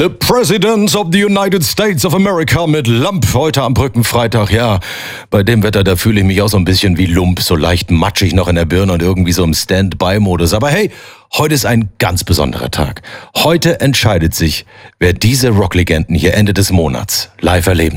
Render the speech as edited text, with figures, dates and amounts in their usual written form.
The President of the United States of America mit Lump heute am Brückenfreitag. Ja, bei dem Wetter, da fühle ich mich auch so ein bisschen wie Lump, so leicht matschig noch in der Birne und irgendwie so im Stand-by-Modus. Aber hey, heute ist ein ganz besonderer Tag. Heute entscheidet sich, wer diese Rocklegenden hier Ende des Monats live erleben